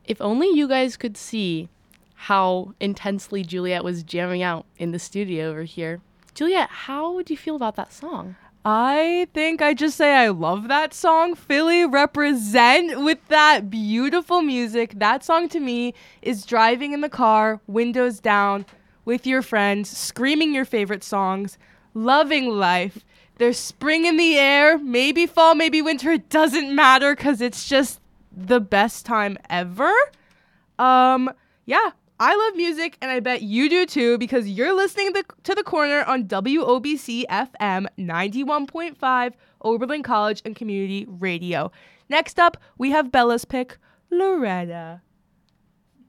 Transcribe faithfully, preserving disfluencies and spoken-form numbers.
If only you guys could see how intensely Juliet was jamming out in the studio over here. Juliet, how would you feel about that song? I think I just say I love that song. Philly represent with that beautiful music. That song to me is driving in the car, windows down, with your friends, screaming your favorite songs, loving life. There's spring in the air, maybe fall, maybe winter. It doesn't matter because it's just the best time ever. Um, yeah. I love music, and I bet you do too, because you're listening to, to The Corner on W O B C F M ninety-one point five, Oberlin College and Community Radio. Next up, we have Bella's pick, Loretta.